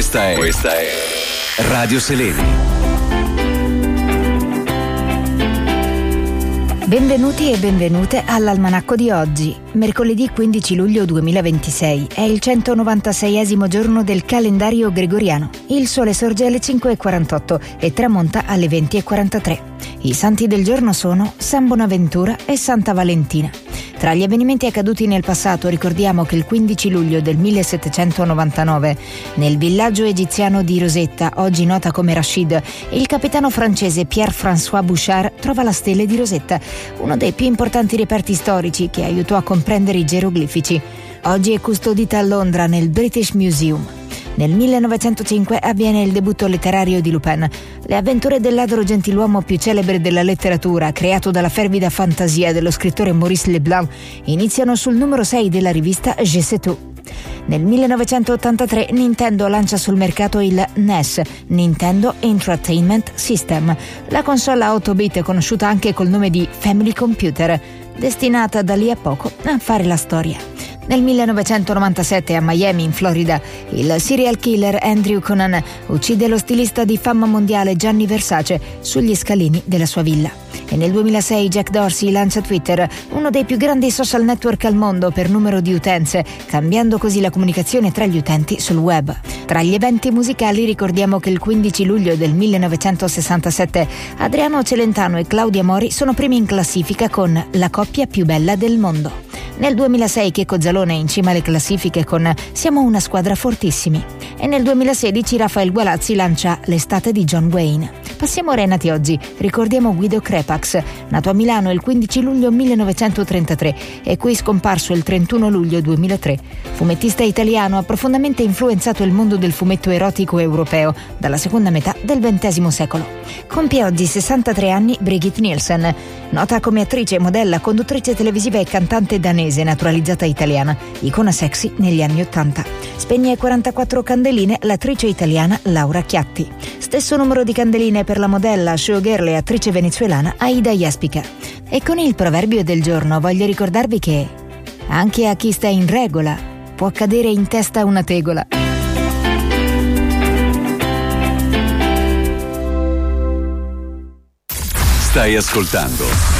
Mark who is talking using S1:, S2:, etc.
S1: Questa è Radio Seleni.
S2: Benvenuti e benvenute all'Almanacco di oggi, mercoledì 15 luglio 2026. È il 196esimo giorno del calendario gregoriano. Il sole sorge alle 5:48 e tramonta alle 20:43. I santi del giorno sono San Bonaventura e Santa Valentina. Tra gli avvenimenti accaduti nel passato ricordiamo che il 15 luglio del 1799, nel villaggio egiziano di Rosetta, oggi nota come Rashid, il capitano francese Pierre-François Bouchard trova la stele di Rosetta, uno dei più importanti reperti storici che aiutò a comprendere i geroglifici. Oggi è custodita a Londra nel British Museum. Nel 1905 avviene il debutto letterario di Lupin. Le avventure del ladro gentiluomo più celebre della letteratura, creato dalla fervida fantasia dello scrittore Maurice Leblanc, iniziano sul numero 6 della rivista Je sais tout. Nel 1983 Nintendo lancia sul mercato il NES, Nintendo Entertainment System, la console a 8 bit conosciuta anche col nome di Family Computer, destinata da lì a poco a fare la storia. Nel 1997 a Miami, in Florida, il serial killer Andrew Cunanan uccide lo stilista di fama mondiale Gianni Versace sugli scalini della sua villa. E nel 2006 Jack Dorsey lancia Twitter, uno dei più grandi social network al mondo per numero di utenze, cambiando così la comunicazione tra gli utenti sul web. Tra gli eventi musicali ricordiamo che il 15 luglio del 1967 Adriano Celentano e Claudia Mori sono primi in classifica con La coppia più bella del mondo. Nel 2006 Checco Zalone è in cima alle classifiche con Siamo una squadra fortissimi. E nel 2016 Rafael Gualazzi lancia L'estate di John Wayne. Passiamo ora ai nati oggi. Ricordiamo Guido Crepax, nato a Milano il 15 luglio 1933 e qui scomparso il 31 luglio 2003. Fumettista italiano, ha profondamente influenzato il mondo del fumetto erotico europeo dalla seconda metà del XX secolo. Compie oggi 63 anni Brigitte Nielsen, nota come attrice, modella, conduttrice televisiva e cantante danese naturalizzata italiana, icona sexy negli anni '80. Spegne 44 candeline l'attrice italiana Laura Chiatti. Stesso numero di candeline per la modella, showgirl e attrice venezuelana Aida Jaspica. E con il proverbio del giorno voglio ricordarvi che anche a chi sta in regola può cadere in testa una tegola.
S1: Stai ascoltando